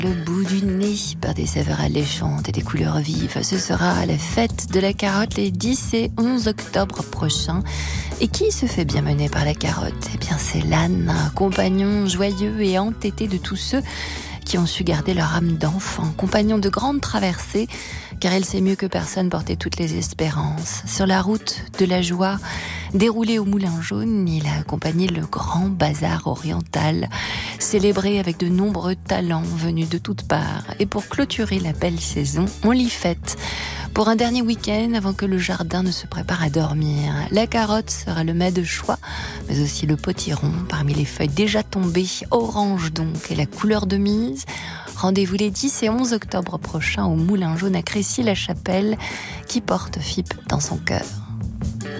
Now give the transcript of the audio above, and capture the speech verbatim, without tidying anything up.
Le bout du nez par des saveurs alléchantes et des couleurs vives. Ce sera la fête de la carotte les dix et onze octobre prochains. Et qui se fait bien mener par la carotte ? Eh bien, c'est l'âne, un compagnon joyeux et entêté de tous ceux qui ont su garder leur âme d'enfant, compagnon de grandes traversées, car elle sait mieux que personne porter toutes les espérances. Sur la route de la joie, déroulé au Moulin Jaune, il a accompagné le grand bazar oriental, célébré avec de nombreux talents venus de toutes parts. Et pour clôturer la belle saison, on l'y fête. Pour un dernier week-end, avant que le jardin ne se prépare à dormir, la carotte sera le mets de choix, mais aussi le potiron, parmi les feuilles déjà tombées, orange donc, et la couleur de mise. Rendez-vous les dix et onze octobre prochains au Moulin Jaune à Crécy-la-Chapelle, qui porte F I P dans son cœur.